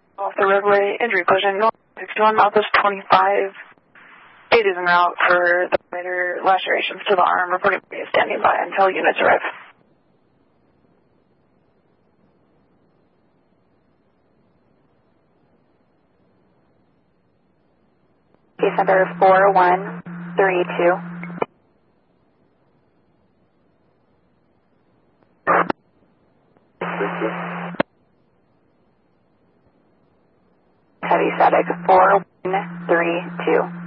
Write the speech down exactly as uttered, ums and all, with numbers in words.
off the roadway, injury collision, sixty-one, Southwest twenty-five. Eight is en route for the later lacerations to the arm, reporting standing by until units arrive. Case number four one three two. Heavy static four one three two.